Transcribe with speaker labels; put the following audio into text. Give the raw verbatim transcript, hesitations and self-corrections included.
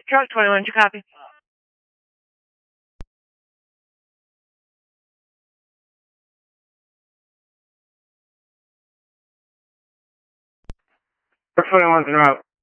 Speaker 1: Truck twenty-one, did you copy? Truck twenty-one's en route.